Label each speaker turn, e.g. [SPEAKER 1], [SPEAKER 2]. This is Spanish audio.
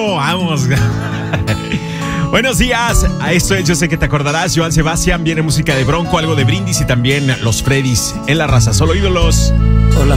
[SPEAKER 1] eso, vamos. Buenos días, a esto es Yo Sé Que Te Acordarás. Joan Sebastián, viene música de Bronco, algo de Brindis y también los Freddys en la raza. Solo ídolos.
[SPEAKER 2] Hola.